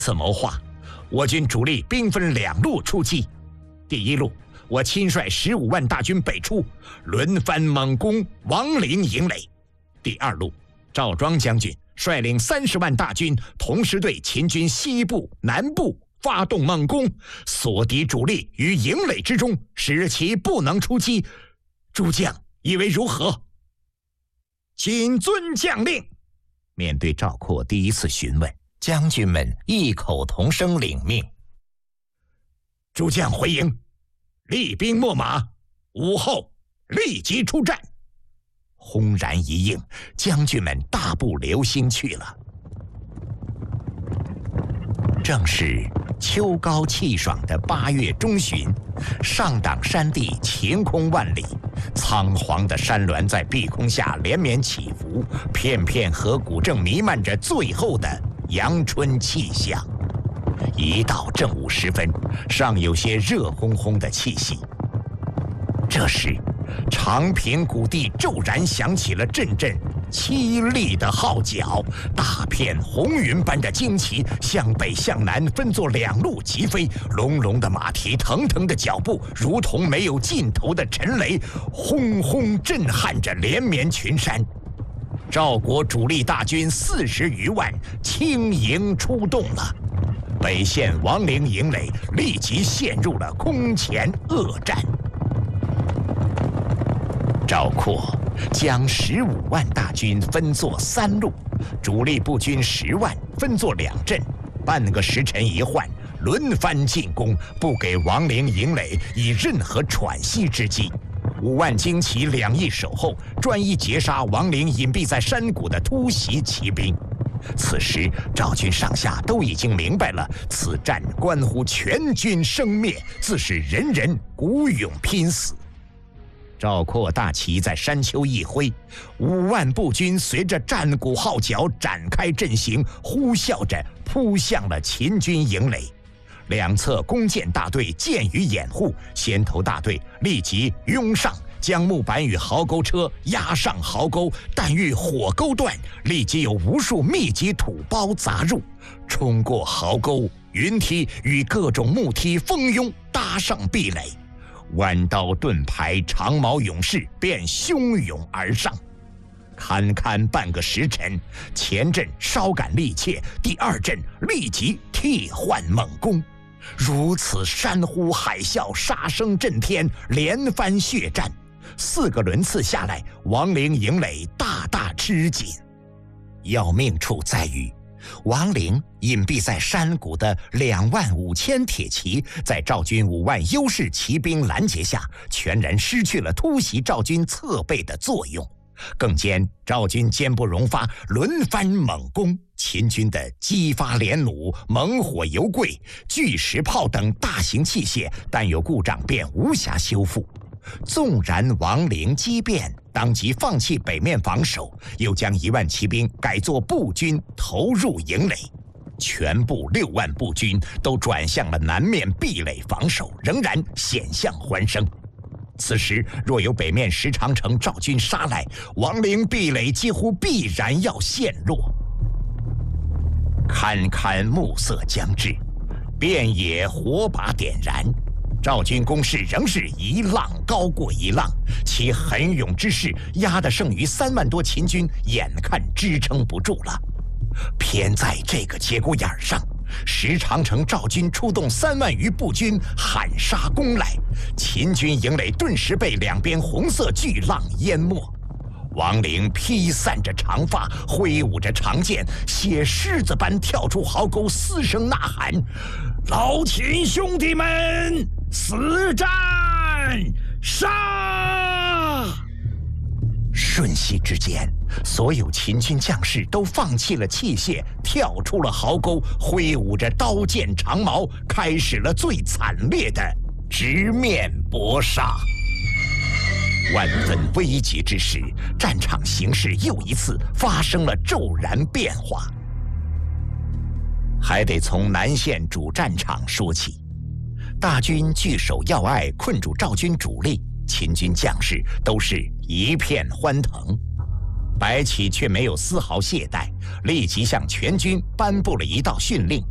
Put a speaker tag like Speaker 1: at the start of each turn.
Speaker 1: 此谋划，我军主力兵分2路出击。第一路，我亲率15万大军北出，轮番猛攻王陵营垒。第二路，赵庄将军率领30万大军，同时对秦军西部、南部发动猛攻，锁敌主力于营垒之中，使其不能出击。诸将以为如何？谨遵将令。面对赵括第一次询问，将军们异口同声领命。诸将回营，厉兵秣马，午后立即出战。轰然一应，将军们大步流星去了。正是秋高气爽的8月中旬，上党山地晴空万里，苍黄的山峦在碧空下连绵起伏，片片河谷正弥漫着最后的阳春气象。一到正午时分，尚有些热烘烘的气息。这时，长平谷地骤然响起了阵阵凄厉的号角，大片红云般的旌旗向北向南分作2路疾飞，隆隆的马蹄，腾腾的脚步，如同没有尽头的沉雷，轰轰震撼着连绵群山。赵国主力大军40余万轻盈出动了，北线王陵营垒立即陷入了空前恶战。赵括将15万大军分作3路，主力步军10万分作2阵，半个时辰一换，轮番进攻，不给王陵营垒以任何喘息之机。5万精骑2翼守候，专一截杀王陵隐蔽在山谷的突袭骑兵。此时赵军上下都已经明白了，此战关乎全军生灭，自是人人鼓勇拼死。赵括大旗在山丘一挥，5万步军随着战鼓号角展开阵型，呼啸着扑向了秦军营垒。两侧弓箭大队箭雨掩护，先头大队立即拥上，将木板与壕沟车压上壕沟，但遇火沟断，立即有无数密集土包砸入，冲过壕沟、云梯与各种木梯蜂拥搭上壁垒。弯刀盾牌长矛勇士便汹涌而上，堪堪半个时辰，前阵稍感力怯，第2阵立即替换猛攻。如此山呼海啸，杀声震天，连番血战，4个轮次下来，王陵营垒大大吃紧。要命处在于王陵隐蔽在山谷的2万5千铁骑，在赵军5万优势骑兵拦截下，全然失去了突袭赵军侧背的作用。更兼赵军坚不容发，轮番猛攻，秦军的激发连弩、猛火油柜、巨石炮等大型器械，但有故障便无暇修复。纵然王陵激变，当即放弃北面防守，又将1万骑兵改作步军投入营垒，全部6万步军都转向了南面壁垒防守，仍然险象环生。此时若有北面石长城赵军杀来，王陵壁垒几乎必然要陷落。堪堪暮色将至，遍野火把点燃，赵军攻势仍是一浪高过一浪，其横勇之势压得剩余3万多秦军眼看支撑不住了。偏在这个节骨眼上，石长城赵军出动3万余步军喊杀攻来，秦军营垒顿时被两边红色巨浪淹没。王陵披散着长发，挥舞着长剑，写狮子般跳出壕沟，嘶声呐喊：“老秦兄弟们，死战杀！”瞬息之间，所有秦军将士都放弃了器械，跳出了壕沟，挥舞着刀剑长矛，开始了最惨烈的直面搏杀。万分危急之时，战场形势又一次发生了骤然变化。还得从南线主战场说起，大军据守要隘，困住赵军主力，秦军将士都是一片欢腾。白起却没有丝毫懈怠，立即向全军颁布了一道训令：